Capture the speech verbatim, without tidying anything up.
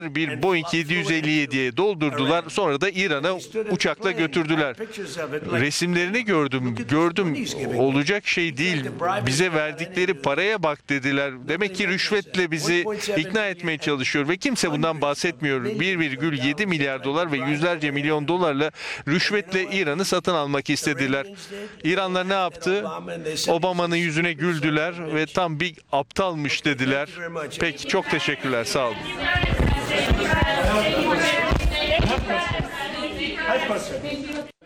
bir Boeing yedi yüz elli yediye doldurdular. Sonra da İran'a uçakla götürdüler. Resimlerini gördüm. Gördüm. Olacak şey değil. Bize verdikleri paraya bak dediler. Demek ki rüşvetle bizi ikna etmeye çalışıyor ve kimse bundan bahsetmiyor. bir virgül yedi milyar dolar ve yüzlerce milyon dolarla rüşvetle İran'ı satın almak istediler. İranlılar ne yaptı? Obama'nın yüzüne güldüler ve tam bir aptalmış dediler. Peki, çok teşekkürler. Sağ olun. Hi, person.